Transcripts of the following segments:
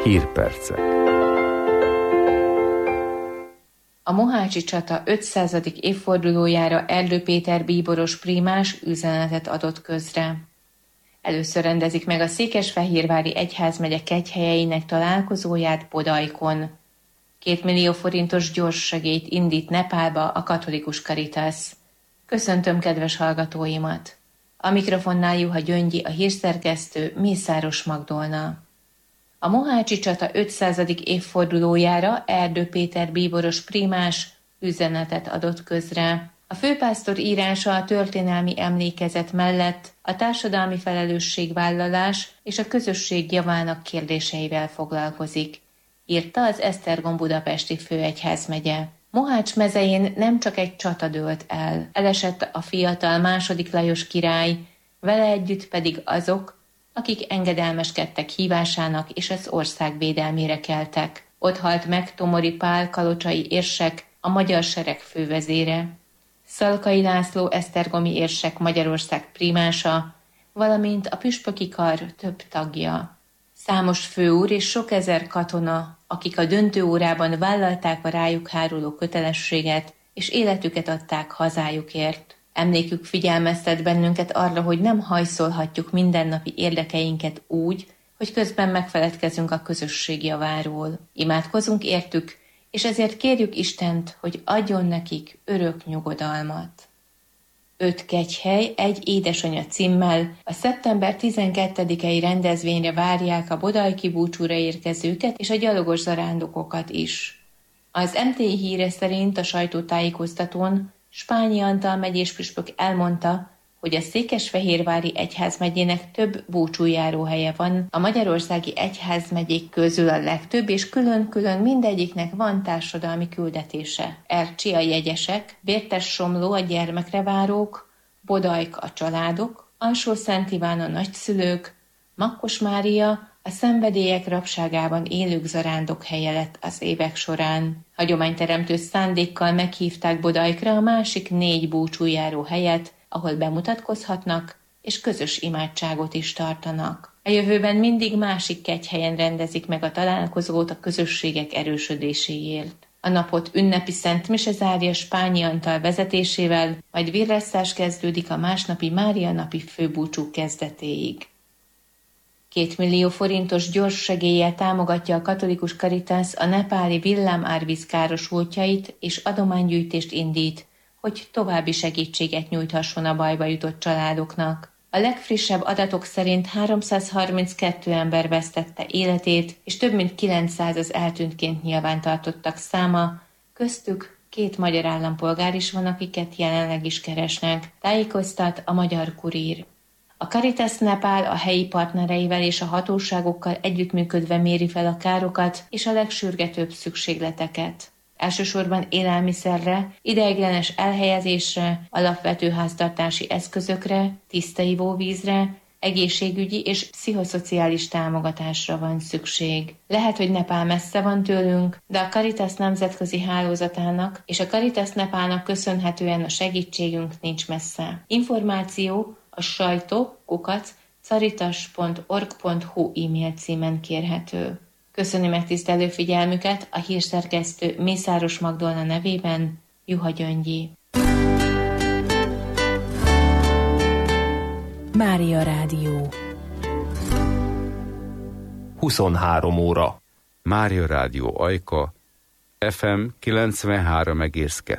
Hírpercek. A mohácsi csata 500. évfordulójára Erdő Péter bíboros prímás üzenetet adott közre. Először rendezik meg a Székesfehérvári egyházmegye kegyhelyeinek találkozóját Bodajkon. 2 millió forintos gyorssegélyt indít Nepálba a katolikus Caritas. Köszöntöm kedves hallgatóimat! A mikrofonnál Juha Gyöngyi, a hírszerkesztő, Mészáros Magdolna. A mohácsi csata 500. évfordulójára Erdő Péter bíboros prímás üzenetet adott közre. A főpásztor írása a történelmi emlékezet mellett a társadalmi felelősségvállalás és a közösség javának kérdéseivel foglalkozik, írta az Esztergom budapesti főegyházmegye. Mohács mezején nem csak egy csata dőlt el, elesett a fiatal II. Lajos király, vele együtt pedig azok, akik engedelmeskedtek hívásának és az ország védelmére keltek. Ott halt meg Tomori Pál kalocsai érsek, a magyar sereg fővezére, Szalkai László esztergomi érsek Magyarország prímása, valamint a püspöki kar több tagja. Számos főúr és sok ezer katona, akik a döntőórában vállalták a rájuk háruló kötelességet, és életüket adták hazájukért. Emlékük figyelmeztet bennünket arra, hogy nem hajszolhatjuk mindennapi érdekeinket úgy, hogy közben megfeledkezünk a közösség javáról. Imádkozunk értük, és ezért kérjük Istent, hogy adjon nekik örök nyugodalmat. 5 kegyhely, 1 édesanya címmel a szeptember 12-i rendezvényre várják a bodajki búcsúra érkezőket és a gyalogos zarándokokat is. Az MTI híre szerint a sajtótájékoztatón Spányi Antal megyés püspök elmondta, hogy a Székesfehérvári egyházmegyének több búcsújáróhelye van, a magyarországi egyházmegyék közül a legtöbb, és külön-külön mindegyiknek van társadalmi küldetése. Ercsi a jegyesek, Vértes-Somló a gyermekre várók, Bodajk a családok, Alsó-Szent Iván a nagyszülők, Makkos Mária a szenvedélyek rabságában élők zarándok helye lett az évek során. Hagyományteremtő szándékkal meghívták Bodajkra a másik 4 búcsújáró helyet, ahol bemutatkozhatnak, és közös imádságot is tartanak. A jövőben mindig másik kegyhelyen rendezik meg a találkozót a közösségek erősödéséért. A napot ünnepi szentmise zárja Spányi Antal vezetésével, majd virresszás kezdődik a másnapi Mária napi főbúcsú kezdetéig. 2 millió forintos gyors segéllyel támogatja a katolikus Caritas a nepáli villámárvíz károsultjait, és adománygyűjtést indít, hogy további segítséget nyújthasson a bajba jutott családoknak. A legfrissebb adatok szerint 332 ember vesztette életét, és több mint 900 az eltűntként nyilvántartottak száma, köztük 2 magyar állampolgár is van, akiket jelenleg is keresnek, tájékoztat a Magyar Kurír. A Caritas Nepál a helyi partnereivel és a hatóságokkal együttműködve méri fel a károkat és a legsürgetőbb szükségleteket. Elsősorban élelmiszerre, ideiglenes elhelyezésre, alapvető háztartási eszközökre, tiszta ivóvízre, egészségügyi és pszichoszociális támogatásra van szükség. Lehet, hogy Nepál messze van tőlünk, de a Caritas nemzetközi hálózatának és a Caritas Nepálnak köszönhetően a segítségünk nincs messze. Információ a sajtó@caritas.org.hu e-mail címen kérhető. Köszöni megtisztelő figyelmüket a hírszerkesztő Mészáros Magdolna nevében, Juha Gyöngyi. Mária Rádió 23 óra. Mária Rádió Ajka, FM 93,2.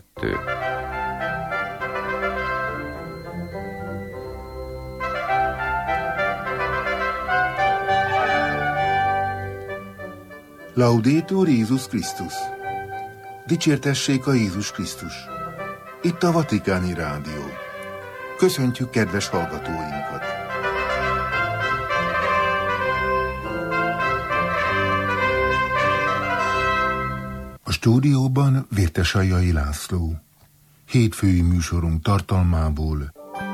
Laudetur Jézus Krisztus! Dicsértessék a Jézus Krisztus! Itt a Vatikáni Rádió. Köszöntjük kedves hallgatóinkat! A stúdióban Vértesajjai László. Hétfői műsorunk tartalmából: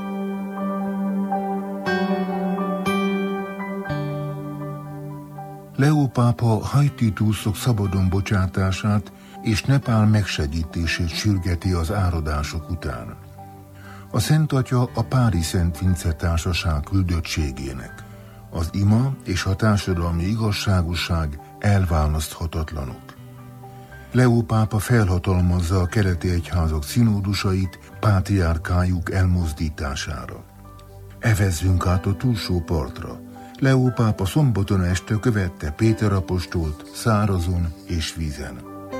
Leó pápa haiti túszok szabadon bocsátását és Nepál megsegítését sürgeti az áradások után. A Szent Atya a Pári Szent Vince Társaság küldöttségének az ima és a társadalmi igazságosság elválaszthatatlanok. Leó pápa felhatalmazza a keleti egyházak szinódusait pátriárkájuk elmozdítására. Evezzünk át a túlsó partra. Leó pápa szombaton este követte Péter apostolt szárazon és vízen.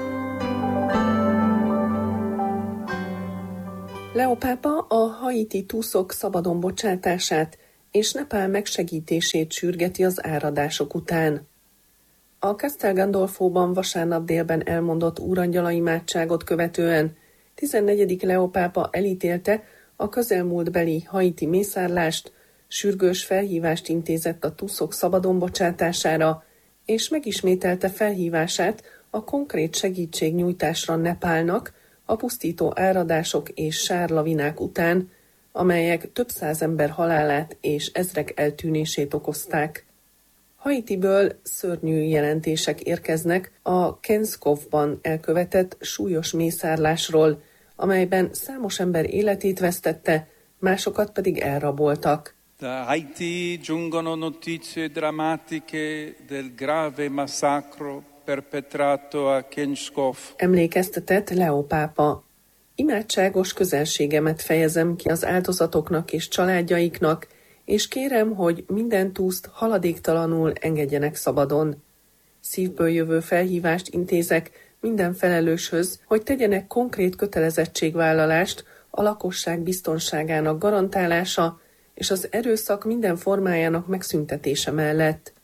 Leó pápa a haiti túszok szabadon bocsátását és Nepál megsegítését sürgeti az áradások után. A Castel Gandolfóban vasárnap délben elmondott úrangyalaimádságot követően 14. Leó pápa elítélte a közelmúltbeli haiti mészárlást, sürgős felhívást intézett a túszok szabadon bocsátására, és megismételte felhívását a konkrét segítségnyújtásra Nepálnak a pusztító áradások és sárlavinák után, amelyek több száz ember halálát és ezrek eltűnését okozták. Haitiből szörnyű jelentések érkeznek a Kenskovban elkövetett súlyos mészárlásról, amelyben számos ember életét vesztette, másokat pedig elraboltak. Da Haiti giungono notizie drammatiche del grave massacro perpetrato a Kenskov. Emlékeztetett Leó pápa. Imádságos közelségemet fejezem ki az áldozatoknak és családjaiknak, és kérem, hogy minden túszt haladéktalanul engedjenek szabadon. Szívből jövő felhívást intézek minden felelőshöz, hogy tegyenek konkrét kötelezettségvállalást a lakosság biztonságának garantálása és az erőszak minden formájának megszüntetése mellett.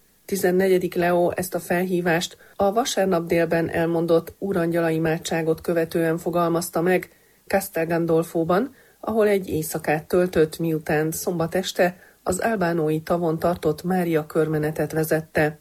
14. Leó ezt a felhívást a vasárnap délben elmondott úrangyalaimádságot követően fogalmazta meg Castel Gandolfóban, ahol egy éjszakát töltött, miután szombat este az albánói tavon tartott Mária körmenetet vezette.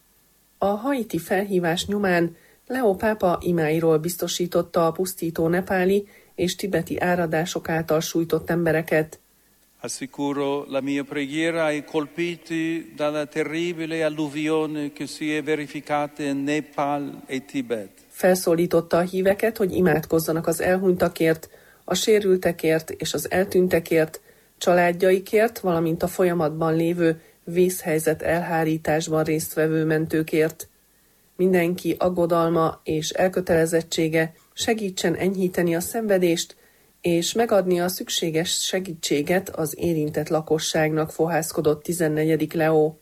A haiti felhívás nyomán Leó pápa imáiról biztosította a pusztító nepáli és tibeti áradások által sújtott embereket. Assicuro la mia preghiera ai colpiti dalla terribile alluvione che si è verificata in Nepal e Tibet. Felszólította a híveket, hogy imádkozzanak az elhunytakért, a sérültekért és az eltűntekért, családjaikért, valamint a folyamatban lévő vészhelyzet elhárításban résztvevő mentőkért. Mindenki aggodalma és elkötelezettsége segítsen enyhíteni a szenvedést, és megadni a szükséges segítséget az érintett lakosságnak, fohászkodott 14. Leó.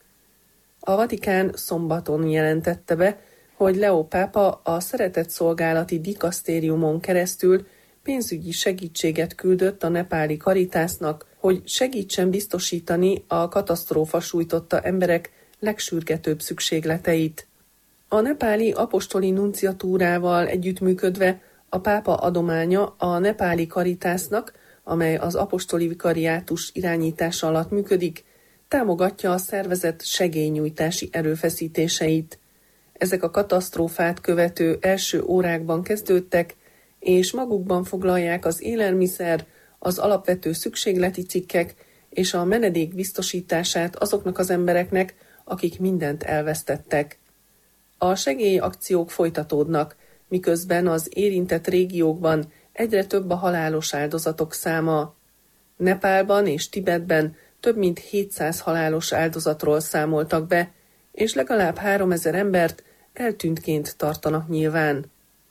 A Vatikán szombaton jelentette be, hogy Leó pápa a szeretetszolgálati dikasztériumon keresztül pénzügyi segítséget küldött a nepáli Caritasnak, hogy segítsen biztosítani a katasztrófa sújtotta emberek legsürgetőbb szükségleteit. A nepáli apostoli nunciatúrával együttműködve a pápa adománya a nepáli Caritasnak, amely az apostoli vikariátus irányítása alatt működik, támogatja a szervezet segélynyújtási erőfeszítéseit. Ezek a katasztrófát követő első órákban kezdődtek, és magukban foglalják az élelmiszer, az alapvető szükségleti cikkek és a menedék biztosítását azoknak az embereknek, akik mindent elvesztettek. A segélyakciók folytatódnak, miközben az érintett régiókban egyre több a halálos áldozatok száma. Nepálban és Tibetben több mint 700 halálos áldozatról számoltak be, és legalább 3000 embert eltűntként tartanak nyilván.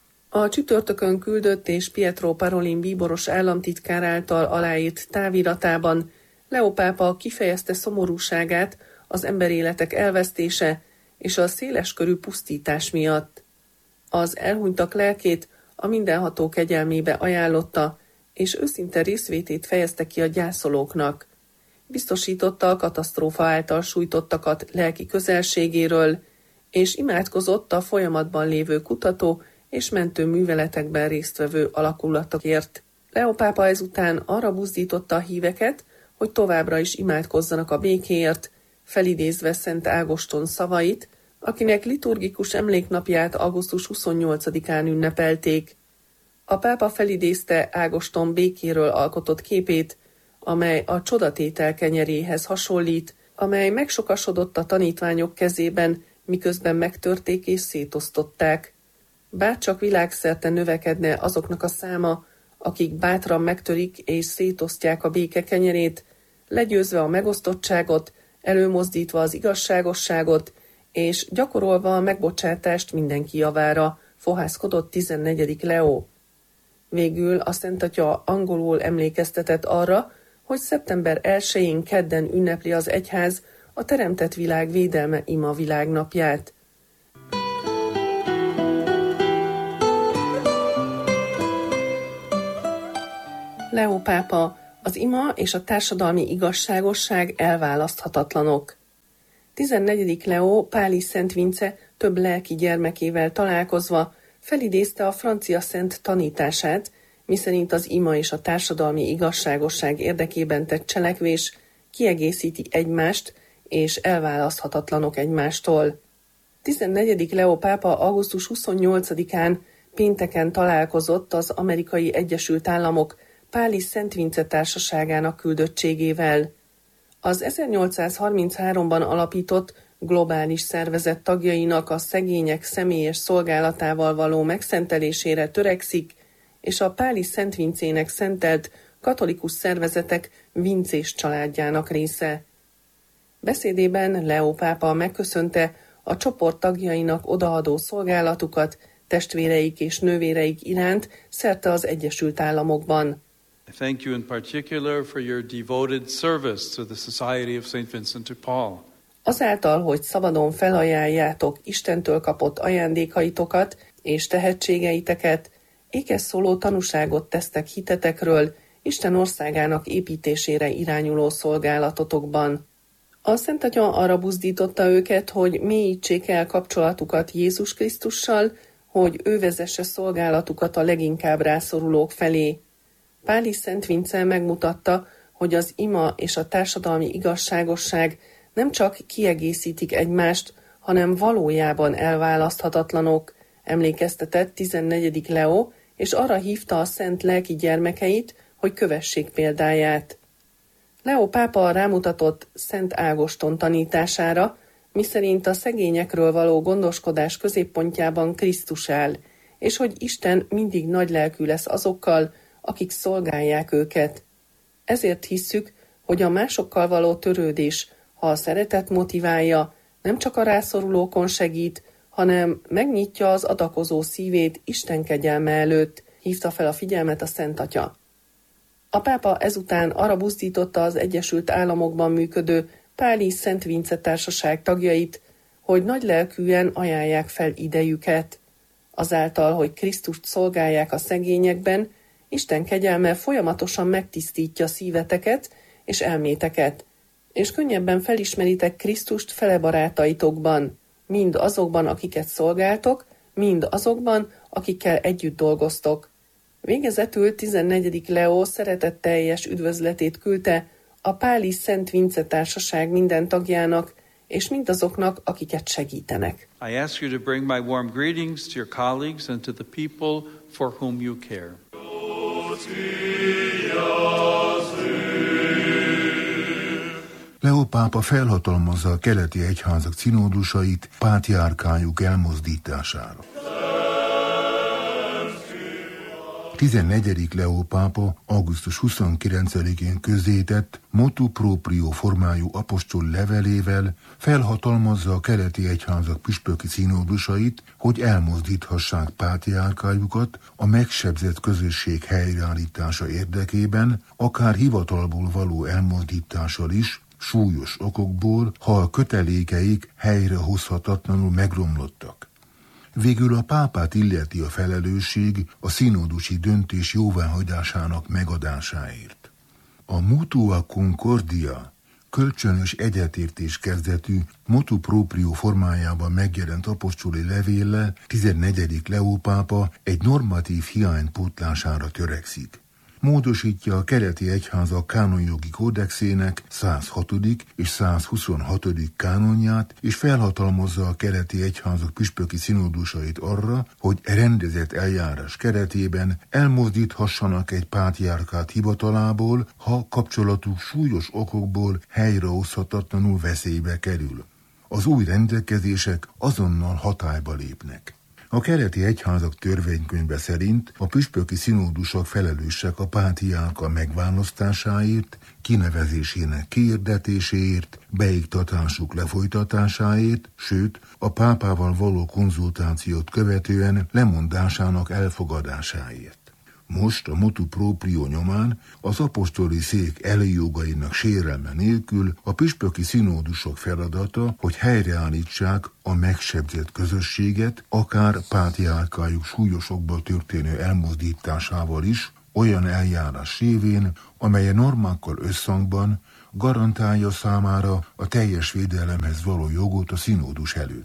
A csütörtökön küldött és Pietro Parolin bíboros államtitkár által aláírt táviratában Leó pápa kifejezte szomorúságát az emberéletek elvesztése és a széleskörű pusztítás miatt. Az elhunytak lelkét a mindenható kegyelmébe ajánlotta, és őszinte részvétét fejezte ki a gyászolóknak. Biztosította a katasztrófa által sújtottakat lelki közelségéről, és imádkozott a folyamatban lévő kutató és mentő műveletekben résztvevő alakulatokért. Leó pápa ezután arra buzdította a híveket, hogy továbbra is imádkozzanak a békéért, felidézve Szent Ágoston szavait, akinek liturgikus emléknapját augusztus 28-án ünnepelték. A pápa felidézte Ágoston békéről alkotott képét, amely a csodatétel kenyeréhez hasonlít, amely megsokasodott a tanítványok kezében, miközben megtörték és szétosztották. Bárcsak világszerte növekedne azoknak a száma, akik bátran megtörik és szétosztják a béke kenyerét, legyőzve a megosztottságot, előmozdítva az igazságosságot, és gyakorolva a megbocsátást mindenki javára, fohászkodott 14. Leó. Végül a Szentatya angolul emlékeztetett arra, hogy szeptember 1-én kedden ünnepli az egyház a teremtett világ védelme ima világnapját. Leó pápa: az ima és a társadalmi igazságosság elválaszthatatlanok. 14. Leó Páli Szent Vince több lelki gyermekével találkozva felidézte a francia szent tanítását, miszerint az ima és a társadalmi igazságosság érdekében tett cselekvés kiegészíti egymást, és elválaszthatatlanok egymástól. 14. Leó pápa augusztus 28-án pénteken találkozott az Amerikai Egyesült Államok Páli Szent Vince társaságának küldöttségével. Az 1833-ban alapított globális szervezet tagjainak a szegények személyes szolgálatával való megszentelésére törekszik, és a Páli Szent Vincének szentelt katolikus szervezetek vincés családjának része. Beszédében Leó pápa megköszönte a csoport tagjainak odaadó szolgálatukat testvéreik és nővéreik iránt szerte az Egyesült Államokban. I thank you in particular for your devoted service to the Society of St. Vincent de Paul. Azáltal, hogy szabadon felajánljátok Istentől kapott ajándékaitokat és tehetségeiteket, ékes szóló tanúságot tesztek hitetekről, Isten országának építésére irányuló szolgálatotokban. A Szentatya arra buzdította őket, hogy mélyítsék el kapcsolatukat Jézus Krisztussal, hogy ő vezesse szolgálatukat a leginkább rászorulók felé. Páli Szent Vince megmutatta, hogy az ima és a társadalmi igazságosság nem csak kiegészítik egymást, hanem valójában elválaszthatatlanok, emlékeztetett 14. Leó, és arra hívta a szent lelki gyermekeit, hogy kövessék példáját. Leó pápa rámutatott Szent Ágoston tanítására, miszerint a szegényekről való gondoskodás középpontjában Krisztus áll, és hogy Isten mindig nagylelkű lesz azokkal, akik szolgálják őket. Ezért hisszük, hogy a másokkal való törődés, ha a szeretet motiválja, nem csak a rászorulókon segít, hanem megnyitja az adakozó szívét Isten kegyelme előtt, hívta fel a figyelmet a Szent Atya. A pápa ezután arra buzdította az Egyesült Államokban működő Páli Szent Vince társaság tagjait, hogy nagylelkűen ajánlják fel idejüket. Azáltal, hogy Krisztust szolgálják a szegényekben, Isten kegyelme folyamatosan megtisztítja szíveteket és elméteket, és könnyebben felismeritek Krisztust fele barátaitokban, mind azokban, akiket szolgáltok, mind azokban, akikkel együtt dolgoztok. Végezetül 14. Leó szeretetteljes üdvözletét küldte a Páli Szent Vince társaság minden tagjának, és mindazoknak, akiket segítenek. I ask you to bring my warm greetings to your colleagues and to the people for whom you care. Leó pápa felhatalmazza a keleti egyházak cinódusait pátriárkájuk elmozdítására. 14. Leó pápa augusztus 29-én közzétett motu proprio formájú apostol levelével felhatalmazza a keleti egyházak püspöki cinódusait, hogy elmozdíthassák pátriárkájukat a megsebzett közösség helyreállítása érdekében, akár hivatalból való elmozdítással is, súlyos okokból, ha a kötelékeik helyrehozhatatlanul megromlottak. Végül a pápát illeti a felelősség a színódusi döntés jóváhagyásának megadásáért. A Mutua Concordia kölcsönös egyetértés kezdetű motu proprio formájában megjelent apostoli levéllel 14. Leó pápa egy normatív hiány pótlására törekszik. Módosítja a keleti egyházak kánonjogi kódexének 106. és 126. kánonját, és felhatalmazza a keleti egyházak püspöki színódusait arra, hogy rendezett eljárás keretében elmozdíthassanak egy pátriárkát hivatalából, ha kapcsolatuk súlyos okokból helyrehozhatatlanul veszélybe kerül. Az új rendelkezések azonnal hatályba lépnek. A keleti egyházak törvénykönyve szerint a püspöki színódusok felelősek a pátriárka megválasztásáért, kinevezésének kiirdetéséért, beiktatásuk lefolytatásáért, sőt, a pápával való konzultációt követően lemondásának elfogadásáért. Most a motu proprio nyomán az apostoli szék előjogainak sérelme nélkül a püspöki színódusok feladata, hogy helyreállítsák a megsebzett közösséget, akár pátriárkájuk súlyosokból történő elmozdításával is, olyan eljárás révén, amely a normákkal összhangban garantálja számára a teljes védelemhez való jogot a színódus előtt.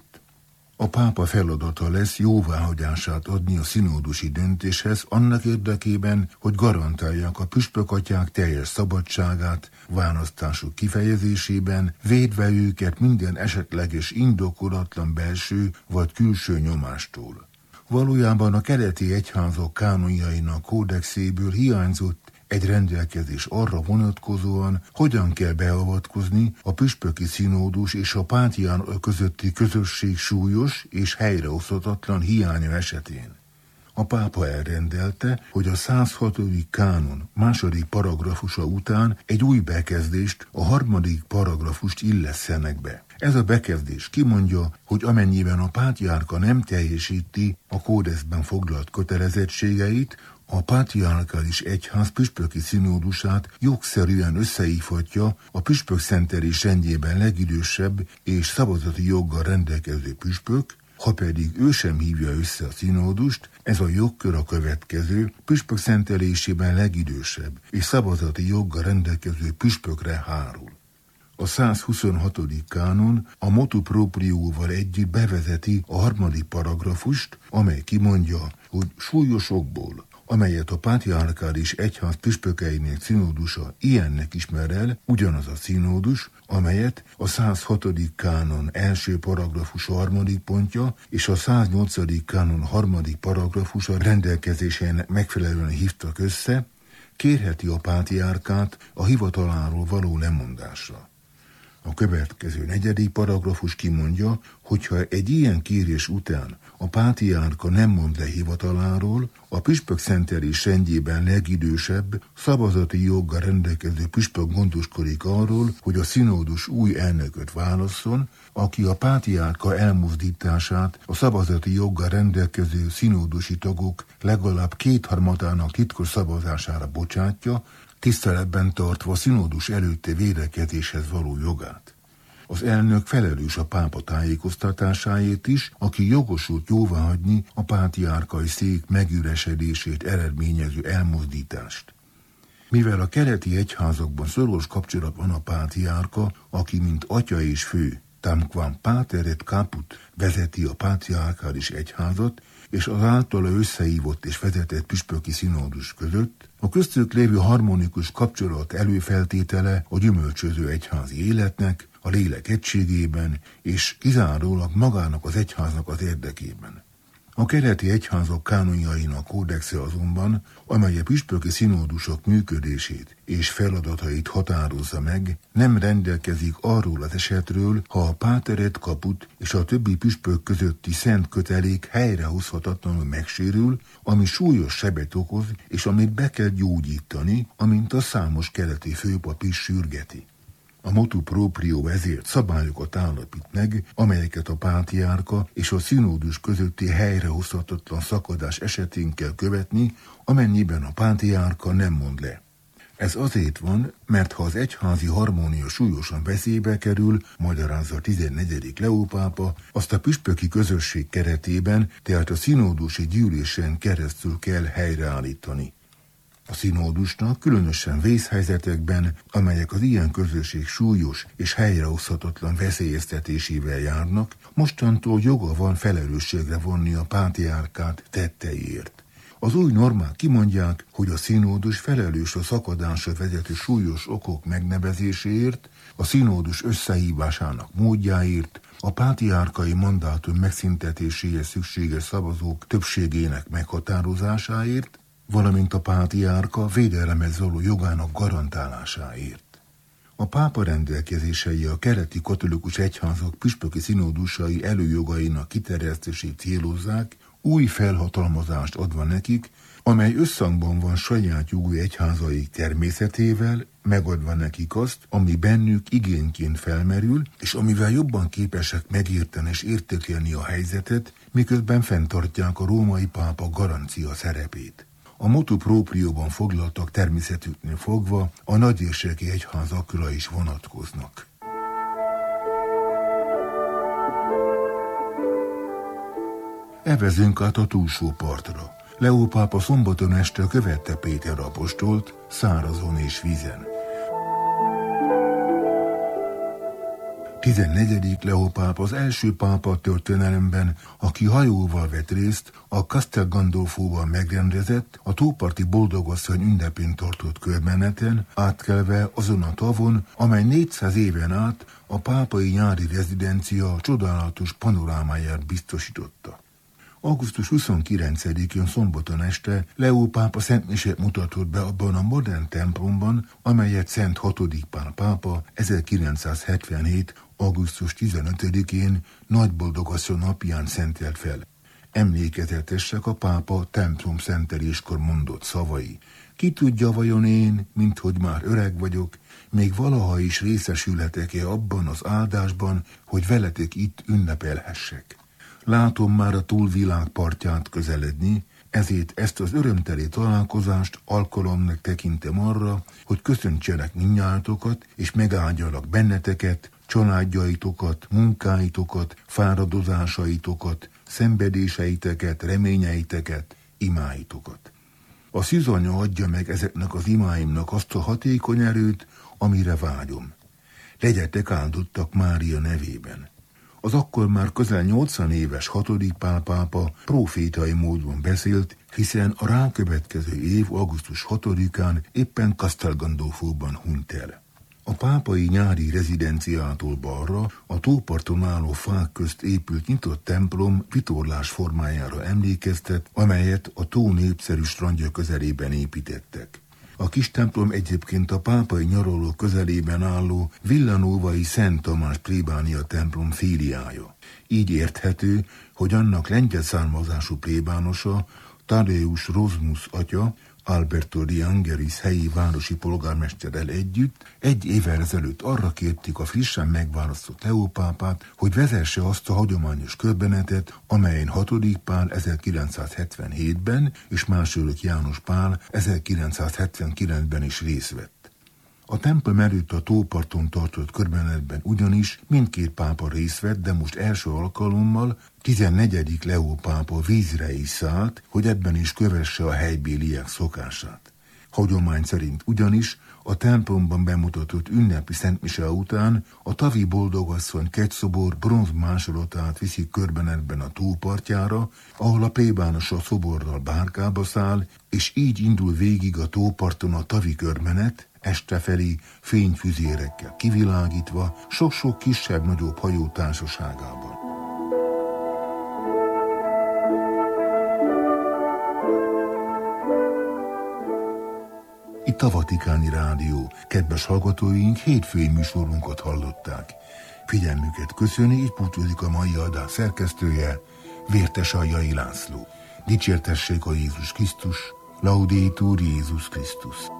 A pápa feladata lesz jóváhagyását adni a színódusi döntéshez annak érdekében, hogy garantálják a püspökatyák teljes szabadságát választásuk kifejezésében, védve őket minden esetleges indokolatlan belső vagy külső nyomástól. Valójában a keleti egyházak kánonjainak kódexéből hiányzott egy rendelkezés arra vonatkozóan, hogyan kell beavatkozni a püspöki színódus és a pátriárka közötti közösség súlyos és helyreoszthatatlan hiánya esetén. A pápa elrendelte, hogy a 106. kánon második paragrafusa után egy új bekezdést, a 3. paragrafust illesszenek be. Ez a bekezdés kimondja, hogy amennyiben a pátriárka nem teljesíti a kódexben foglalt kötelezettségeit, a pátriárkális egyház püspöki színódusát jogszerűen összehívhatja a püspök szentelés rendjében legidősebb és szavazati joggal rendelkező püspök, ha pedig ő sem hívja össze a színódust, ez a jogkör a következő püspök szentelésében legidősebb és szavazati joggal rendelkező püspökre hárul. A 126. kánon a motu proprióval együtt bevezeti a 3. paragrafust, amely kimondja, hogy súlyos okból, amelyet a pátriárkális egyház püspökeinek színódusa ilyennek ismer el, ugyanaz a színódus, amelyet a 106. kánon első paragrafusa 3. pontja és a 108. kánon 3. paragrafusa rendelkezésének megfelelően hívtak össze, kérheti a pátriárkát a hivataláról való lemondásra. A következő 4. paragrafus kimondja, hogyha egy ilyen kérés után a pátriárka nem mond le hivataláról, a püspök szentelés rendjében legidősebb, szavazati joggal rendelkező püspök gondoskodik arról, hogy a színódus új elnököt válasszon, aki a pátriárka elmozdítását a szavazati joggal rendelkező színódusi tagok legalább 2/3 titkos szavazására bocsátja, tiszteletben tartva a színódus előtti védekezéshez való jogát. Az elnök felelős a pápa tájékoztatásáért is, aki jogosult jóváhagyni a pátriárkai szék megüresedését eredményező elmozdítást. Mivel a keleti egyházakban szoros kapcsolat van a pátriárka, aki mint atya és fő, tamquam pater et caput vezeti a pátriárkális egyházat, és az általa összehívott és vezetett püspöki színódus között, a köztük lévő harmonikus kapcsolat előfeltétele a gyümölcsöző egyházi életnek, a lélek egységében és kizárólag magának az egyháznak az érdekében. A keleti egyházak kánonjainak kódexe azonban, amely a püspöki színódusok működését és feladatait határozza meg, nem rendelkezik arról az esetről, ha a pater et caput és a többi püspök közötti szent kötelék helyrehozhatatlanul megsérül, ami súlyos sebet okoz, és amit be kell gyógyítani, amint a számos keleti főpap is sürgeti. A motu proprio ezért szabályokat állapít meg, amelyeket a pátriárka és a színódus közötti helyrehozhatatlan szakadás esetén kell követni, amennyiben a pátriárka nem mond le. Ez azért van, mert ha az egyházi harmónia súlyosan veszélybe kerül, magyarázza a 14. Leó pápa, azt a püspöki közösség keretében, tehát a színódusi gyűlésen keresztül kell helyreállítani. A színódusnak különösen vészhelyzetekben, amelyek az ilyen közösség súlyos és helyrehozhatatlan veszélyeztetésével járnak, mostantól joga van felelősségre vonni a pátriárkát tetteiért. Az új normák kimondják, hogy a színódus felelős a szakadásra vezető súlyos okok megnevezéséért, a színódus összehívásának módjáért, a pátriárkai mandátum megszüntetéséhez szükséges szavazók többségének meghatározásáért, valamint a pátriárka védelemhez való jogának garantálásáért. A pápa rendelkezései a keleti katolikus egyházak püspöki színódusai előjogainak kiterjesztését célozzák, új felhatalmazást adva nekik, amely összhangban van saját jogú egyházaik természetével, megadva nekik azt, ami bennük igényként felmerül, és amivel jobban képesek megérteni és értékelni a helyzetet, miközben fenntartják a római pápa garancia szerepét. A motu proprióban foglaltak természetüknél fogva a nagyérségi egyházakra is vonatkoznak. Evezünk át a túlsó partra. Leó pápa szombaton este követte Péter apostolt szárazon és vízen. 14. Leó pápa az első pápa a történelemben, aki hajóval vett részt a Castel Gandolfóban megrendezett, a tóparti boldogasszony ünnepén tartott körmeneten, átkelve azon a tavon, amely 400 éven át a pápai nyári rezidencia csodálatos panorámáját biztosította. Augusztus 29-én szombaton este Leó pápa szentmisét mutatott be abban a modern templomban, amelyet Szent 6. Pál pápa 1977. augusztus 15-én Nagyboldogasszony napján szentelt fel. Emlékezetesek a pápa templom szenteléskor mondott szavai. Ki tudja vajon én, minthogy már öreg vagyok, még valaha is részesülhetek-e abban az áldásban, hogy veletek itt ünnepelhessek. Látom már a túlvilág partját közeledni, ezért ezt az örömteli találkozást alkalomnak tekintem arra, hogy köszöntsenek mindnyájatokat, és megáldjalak benneteket, családjaitokat, munkáitokat, fáradozásaitokat, szenvedéseiteket, reményeiteket, imáitokat. A szűzanya adja meg ezeknek az imáimnak azt a hatékony erőt, amire vágyom. Legyetek áldottak Mária nevében. Az akkor már közel 80 éves 6. Pál pápa profétai módon beszélt, hiszen a rákövetkező év augusztus 6-án éppen Castel Gandolfóban hunyt el. A pápai nyári rezidenciától balra a tóparton álló fák közt épült nyitott templom vitorlás formájára emlékeztet, amelyet a tó népszerű strandja közelében építettek. A kis templom egyébként a pápai nyaraló közelében álló Villanovai Szent Tamás plébánia templom filiája. Így érthető, hogy annak lengyel származású plébánosa, Tadeusz Rozmus atya, Alberto di Angelis helyi városi polgármesterrel együtt egy évvel ezelőtt arra kérték a frissen megválasztott Leó pápát, hogy vezesse azt a hagyományos körbenetet, amelyen 6. Pál 1977-ben és II. János Pál 1979-ben is részt vett. A templom előtt a tóparton tartott körbenetben ugyanis mindkét pápa részt vett, de most első alkalommal 14. Leó pápa vízre is szállt, hogy ebben is kövesse a helybéliek szokását. Hagyomány szerint ugyanis a templomban bemutatott ünnepi szentmise után a tavi boldogasszony kegyszobor bronz másolatát viszik körbenetben a tópartjára, ahol a plébános a szoborral bárkába száll, és így indul végig a tóparton a tavi körbenet, este felé fényfüzérekkel kivilágítva, sok-sok kisebb-nagyobb hajó társaságában. Itt a Vatikáni Rádió. Kedves hallgatóink, hétfői műsorunkat hallották. Figyelmüket köszöni, így búcsúzik a mai adás szerkesztője, Vértes Aljai László. Dicsértessék a Jézus Krisztus, Laudetur Jézus Krisztus.